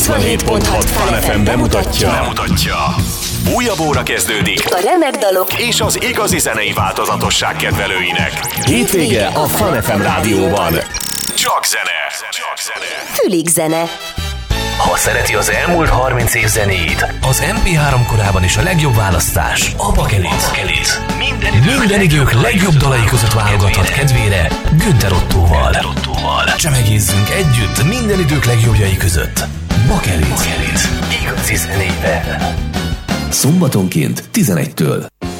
87.6 Fun FM bemutatja. Újabb óra kezdődik a remek dalok és az igazi zenei változatosság kedvelőinek. Hétvége a Fun FM rádióban. Csak zene. Fülig zene. Ha szereti az elmúlt 30 év zenéit, az MP3 korában is a legjobb választás a Bakelit. Minden idők legjobb dalai között válogathat kedvére Günther Ottóval. Csemegézzünk együtt minden idők legjobbjai között. Bakelit. Igazi zenével. Szombatonként 11-től.